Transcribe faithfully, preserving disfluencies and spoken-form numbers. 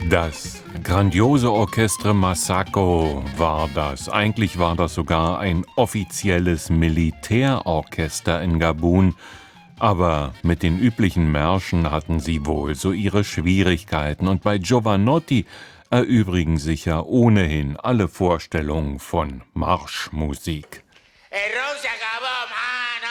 Das grandiose Orchestre Masako war das. Eigentlich war das sogar ein offizielles Militärorchester in Gabun. Aber mit den üblichen Märschen hatten sie wohl so ihre Schwierigkeiten. Und bei Jovanotti erübrigen sich ja ohnehin alle Vorstellungen von Marschmusik. Error se acabó.